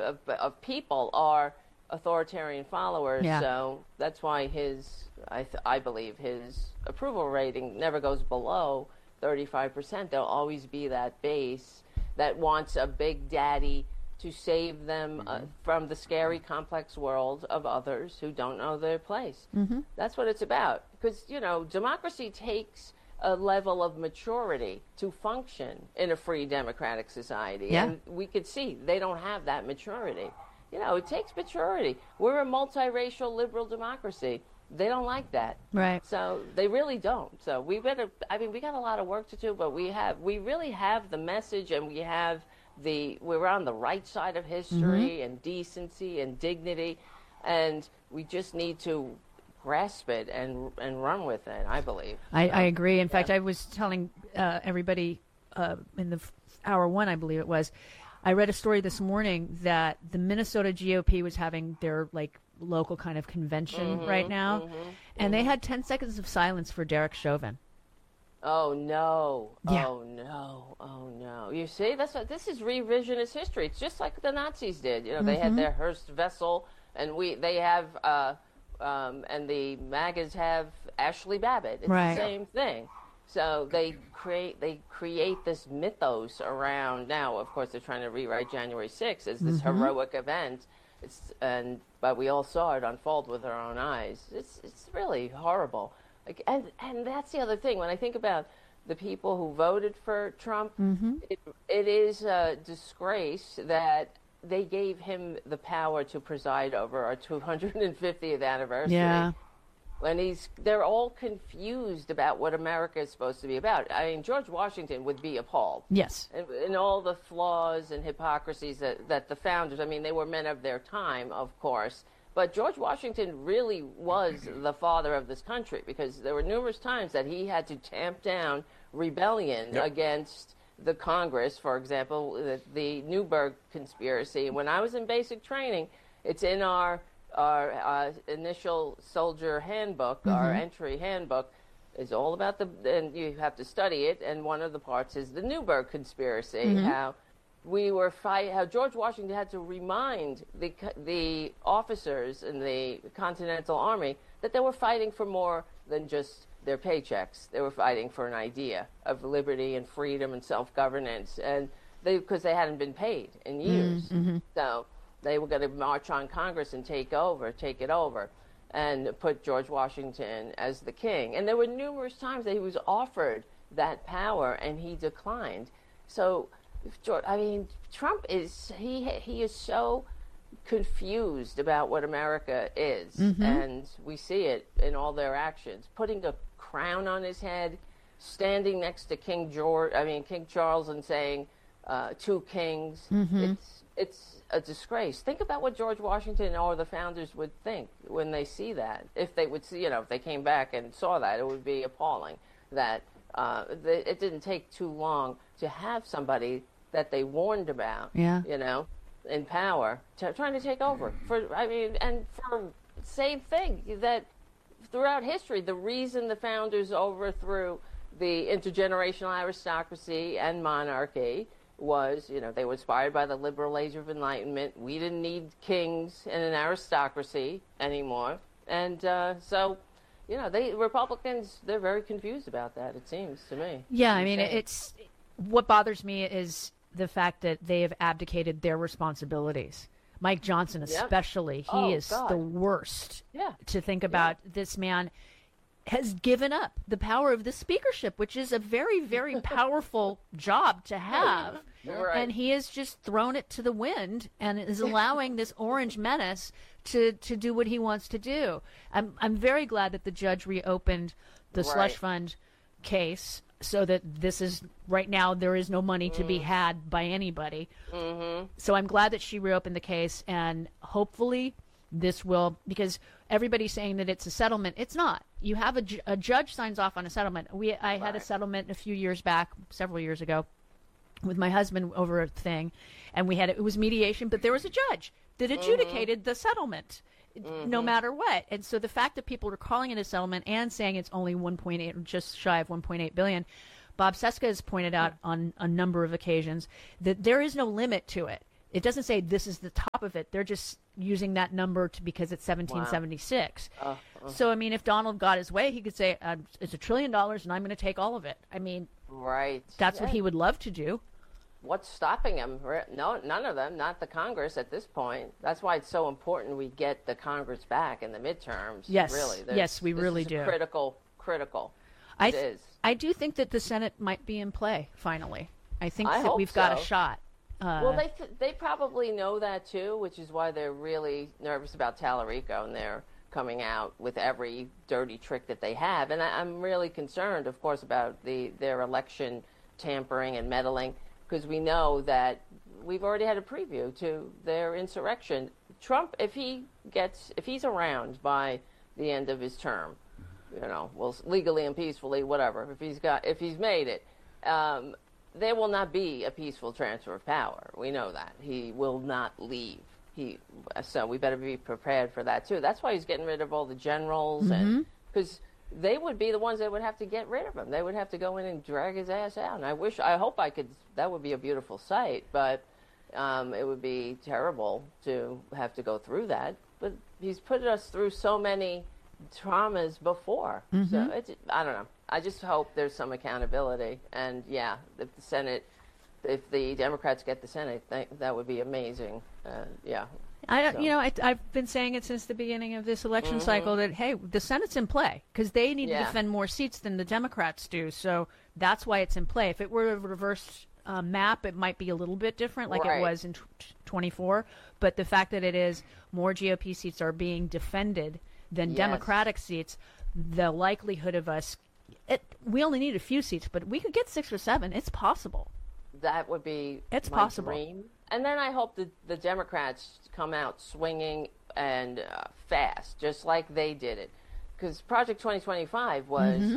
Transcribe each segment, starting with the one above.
of people are authoritarian followers. Yeah. So that's why I believe his approval rating never goes below 35%. There'll always be that base that wants a big daddy to save them from the scary, complex world of others who don't know their place. That's what it's about. Because, democracy takes a level of maturity to function in a free democratic society. Yeah. And we could see they don't have that maturity. It takes maturity. We're a multiracial liberal democracy. They don't like that. Right. So they really don't. So we got a lot of work to do, but we really have the message, and we're on the right side of history and decency and dignity, and we just need to grasp it and run with it, I believe. I agree. In fact, I was telling everybody in the hour one, I believe it was, I read a story this morning that the Minnesota GOP was having their local kind of convention right now, and they had 10 seconds of silence for Derek Chauvin. Oh no! Yeah. Oh no! Oh no! You see, this is revisionist history. It's just like the Nazis did. They had their Hearst vessel, and they have, and the MAGAs have Ashley Babbitt. It's Right. the same thing. So they create this mythos around. Now, of course, they're trying to rewrite January 6th as this heroic event. But we all saw it unfold with our own eyes. It's really horrible. And that's the other thing. When I think about the people who voted for Trump, it is a disgrace that they gave him the power to preside over our 250th anniversary. Yeah. When they're all confused about what America is supposed to be about. I mean, George Washington would be appalled. Yes. And all the flaws and hypocrisies that the founders, they were men of their time, of course. But George Washington really was the father of this country, because there were numerous times that he had to tamp down rebellion against the Congress, for example, the Newburgh conspiracy. When I was in basic training, it's in our initial soldier handbook, our entry handbook, is all about and you have to study it, and one of the parts is the Newburgh conspiracy, how George Washington had to remind the officers in the Continental Army that they were fighting for more than just their paychecks. They were fighting for an idea of liberty and freedom and self-governance, and because they hadn't been paid in years. So they were going to march on Congress and take it over, and put George Washington as the king. And there were numerous times that he was offered that power, and he declined. So, Trump he is so confused about what America is, and we see it in all their actions. Putting a crown on his head, standing next to King Charles, and saying, two kings. It's a disgrace. Think about what George Washington or the founders would think when they see that. If they would see, if they came back and saw that, it would be appalling. That it didn't take too long to have somebody that they warned about, in power, trying to take over. Same thing, that throughout history, the reason the founders overthrew the intergenerational aristocracy and monarchy was, they were inspired by the liberal age of enlightenment. We didn't need kings and an aristocracy anymore. And Republicans, they're very confused about that, it seems to me. Yeah, it's what bothers me is the fact that they have abdicated their responsibilities. Mike Johnson especially, he is the worst. Yeah. To think about this man has given up the power of the speakership, which is a very, very powerful job to have. Right. And he has just thrown it to the wind and is allowing this orange menace to do what he wants to do. I'm very glad that the judge reopened the slush fund case, so that this is right now there is no money to be had by anybody. So I'm glad that she reopened the case, and hopefully this will, because everybody's saying that it's a settlement. It's not. You have a judge signs off on a settlement. I had a settlement a few years back, several years ago, with my husband over a thing, and it was mediation, but there was a judge that adjudicated the settlement. No matter what. And so the fact that people are calling it a settlement and saying it's only 1.8 or just shy of 1.8 billion, Bob Cesca has pointed out on a number of occasions that there is no limit to it. It doesn't say this is the top of it. They're just using that number because it's 1776. Wow. So, I mean, if Donald got his way, he could say, it's $1 trillion and I'm going to take all of it. I mean, right. That's what he would love to do. What's stopping him? No, none of them, not the Congress at this point. That's why it's so important we get the Congress back in the midterms. Yes. Really. Yes, we really do. Critical. It is. I do think that the Senate might be in play, finally. I think that we've got a shot. Well, they probably know that too, which is why they're really nervous about Tallarico, and they're coming out with every dirty trick that they have. And I'm really concerned, of course, about their election tampering and meddling, because we know that we've already had a preview to their insurrection. Trump, if he's around by the end of his term, well, legally and peacefully, whatever. If he's made it. There will not be a peaceful transfer of power. We know that. He will not leave. So we better be prepared for that, too. That's why he's getting rid of all the generals, and because they would be the ones that would have to get rid of him. They would have to go in and drag his ass out. And I hope I could, that would be a beautiful sight, but it would be terrible to have to go through that. But he's put us through so many traumas before. So I don't know. I just hope there's some accountability. And yeah, if the Democrats get the Senate, that would be amazing. Yeah. I've been saying it since the beginning of this election cycle that, hey, the Senate's in play because they need to defend more seats than the Democrats do. So that's why it's in play. If it were a reverse map, it might be a little bit different like it was in 24. But the fact that it is more GOP seats are being defended than Democratic seats, the likelihood of us, we only need a few seats, but we could get 6 or 7. It's possible. That would be my dream. And then I hope the Democrats come out swinging and fast, just like they did it. Because Project 2025 was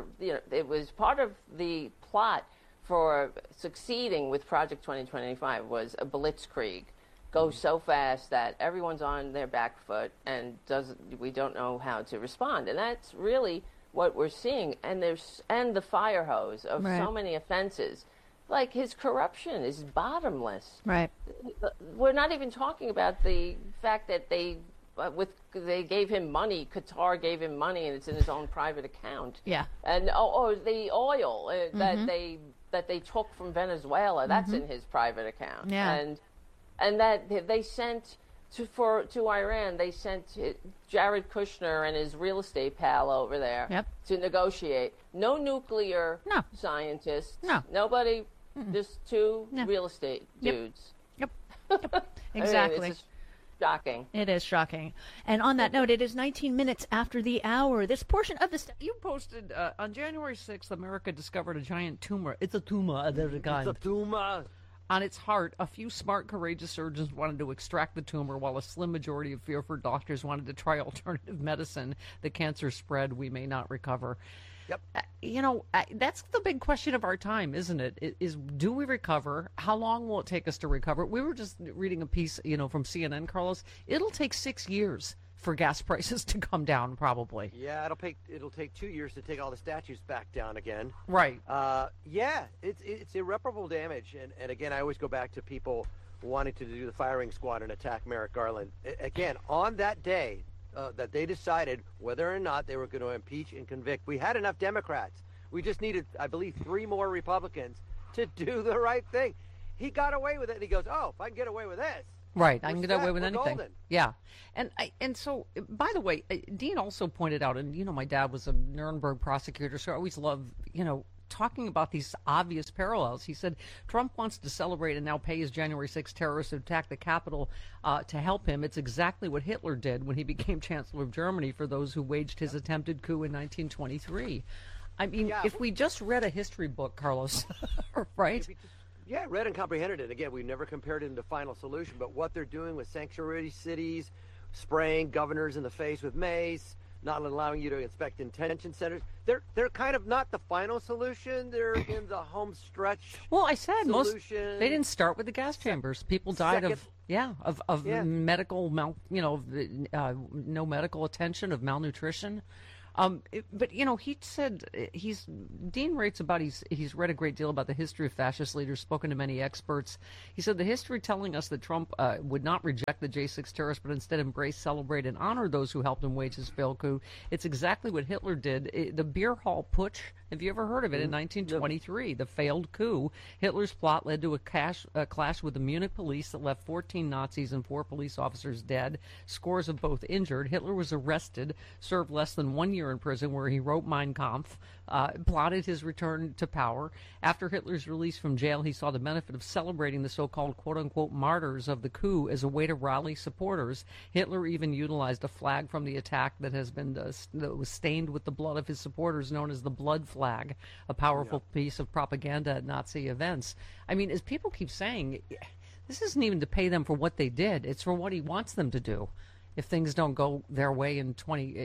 it was part of the plot for succeeding with Project 2025 was a blitzkrieg. Go so fast that everyone's on their back foot and we don't know how to respond. And that's really what we're seeing. And the fire hose of so many offenses. Like his corruption is bottomless. Right. We're not even talking about the fact that they gave him money. Qatar gave him money, and it's in his own private account. Yeah. And the oil that they took from Venezuela, that's in his private account. Yeah. And that they sent to Iran. They sent Jared Kushner and his real estate pal over there to negotiate. No nuclear scientists. No. Nobody. Just two real estate dudes. Yep. Exactly. I mean, it's shocking. It is shocking. And on that note, it is 19 minutes after the hour. This portion of the... You posted, on January 6th, America discovered a giant tumor. It's a tumor of every kind. It's a tumor. On its heart, a few smart, courageous surgeons wanted to extract the tumor, while a slim majority of fearful doctors wanted to try alternative medicine. The cancer spread. We may not recover. Yep. That's the big question of our time, isn't it? Is do we recover? How long will it take us to recover? We were just reading a piece, from CNN, Carlos. It'll take 6 years for gas prices to come down, probably. Yeah, it'll take 2 years to take all the statues back down again. Right. It's irreparable damage. And again, I always go back to people wanting to do the firing squad and attack Merrick Garland. Again, on that day, that they decided whether or not they were going to impeach and convict. We had enough Democrats. We just needed, I believe, 3 more Republicans to do the right thing. He got away with it, and he goes, if I can get away with this. Right, I can get away with we're anything. Golden. Yeah. And so, by the way, Dean also pointed out, and, my dad was a Nuremberg prosecutor, so I always love, talking about these obvious parallels. He said Trump wants to celebrate and now pay his January 6th terrorists who attacked the Capitol to help him. It's exactly what Hitler did when he became Chancellor of Germany for those who waged his attempted coup in 1923. I mean, if we just read a history book, Carlos, right? Read and comprehended it. Again, we've never compared it to Final Solution, but what they're doing with sanctuary cities, spraying governors in the face with mace, not allowing you to inspect detention centers. They're kind of not the final solution. They're in the home stretch. Well, I said solution. They didn't start with the gas chambers. People died of medical no medical attention, of malnutrition. But he said Dean writes about he's read a great deal about the history of fascist leaders, spoken to many experts. He said the history telling us that Trump would not reject the J6 terrorists, but instead embrace, celebrate, and honor those who helped him wage his failed coup. It's exactly what Hitler did. The beer hall putsch. Have you ever heard of it? In 1923, the failed coup. Hitler's plot led to a clash with the Munich police that left 14 Nazis and 4 police officers dead, scores of both injured. Hitler was arrested, served less than 1 year in prison where he wrote Mein Kampf, plotted his return to power. After Hitler's release from jail, he saw the benefit of celebrating the so-called quote-unquote martyrs of the coup as a way to rally supporters. Hitler even utilized a flag from the attack that was stained with the blood of his supporters, known as the blood flag, a powerful piece of propaganda at Nazi events. I mean, as people keep saying, this isn't even to pay them for what they did. It's for what he wants them to do if things don't go their way in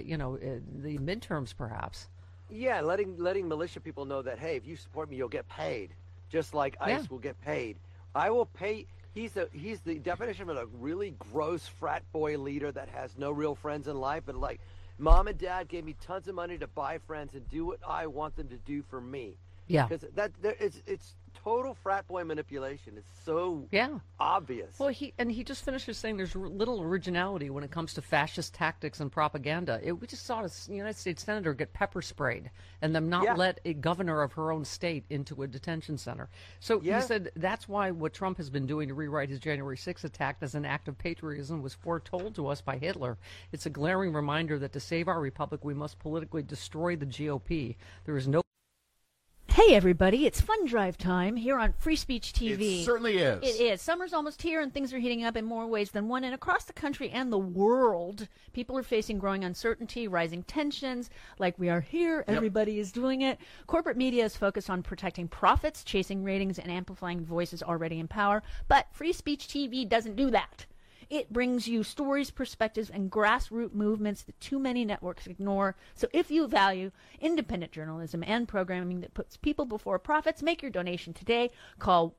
the midterms, perhaps. Yeah, letting militia people know that, hey, if you support me, you'll get paid, just like ICE will get paid. I will pay. He's the definition of a really gross frat boy leader that has no real friends in life, but like, Mom and Dad gave me tons of money to buy friends and do what I want them to do for me. Yeah, because it's total frat boy manipulation. It's so obvious. Well, he just finishes saying there's little originality when it comes to fascist tactics and propaganda. We just saw a United States senator get pepper sprayed and them not let a governor of her own state into a detention center. So he said that's why what Trump has been doing to rewrite his January 6th attack as an act of patriotism was foretold to us by Hitler. It's a glaring reminder that to save our republic, we must politically destroy the GOP. There is no. Hey everybody, it's Fun Drive time here on Free Speech TV. It certainly is. It is. Summer's almost here and things are heating up in more ways than one. And across the country and the world, people are facing growing uncertainty, rising tensions. Like we are here, everybody is doing it. Corporate media is focused on protecting profits, chasing ratings, and amplifying voices already in power. But Free Speech TV doesn't do that. It brings you stories, perspectives, and grassroots movements that too many networks ignore. So if you value independent journalism and programming that puts people before profits, make your donation today. Call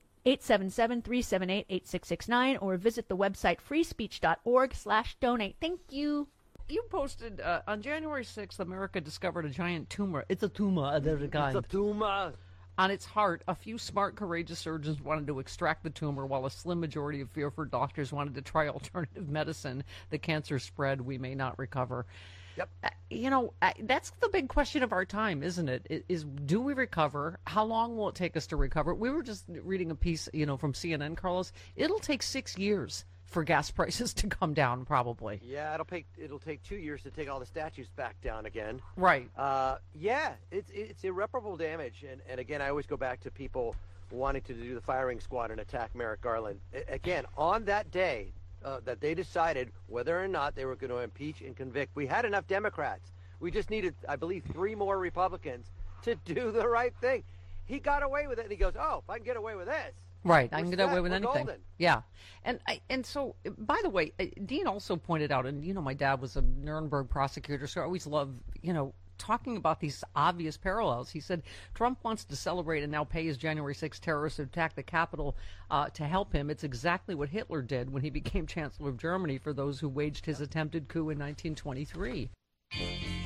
877-378-8669 or visit the website freespeech.org/donate. Thank you. You posted on January 6th, America discovered a giant tumor. It's a tumor of the kind. It's a tumor. On its heart, a few smart, courageous surgeons wanted to extract the tumor, while a slim majority of fearful doctors wanted to try alternative medicine. The cancer spread, we may not recover. Yep. That's the big question of our time, isn't it? Do we recover? How long will it take us to recover? We were just reading a piece, from CNN, Carlos. It'll take 6 years for gas prices to come down, probably. Yeah, it'll take 2 years to take all the statues back down again. Right. It's irreparable damage, and again, I always go back to people wanting to do the firing squad and attack Merrick Garland. Again, on that day that they decided whether or not they were going to impeach and convict, we had enough Democrats. We just needed, I believe, 3 more Republicans to do the right thing. He got away with it, and he goes, "Oh, if I can get away with this." Right, I can get away with we're anything. golden. Yeah, and so, by the way, Dean also pointed out, and my dad was a Nuremberg prosecutor, so I always love, talking about these obvious parallels. He said Trump wants to celebrate and now pay his January 6th terrorists who attacked the Capitol to help him. It's exactly what Hitler did when he became Chancellor of Germany for those who waged his attempted coup in 1923.